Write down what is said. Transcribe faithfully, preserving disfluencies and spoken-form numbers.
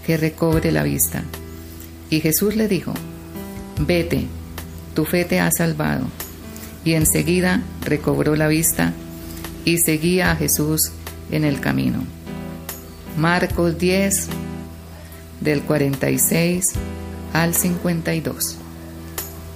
que recobre la vista. Y Jesús le dijo: vete, tu fe te ha salvado. Y enseguida recobró la vista y seguía a Jesús en el camino. Marcos diez, del cuarenta y seis al cincuenta y dos.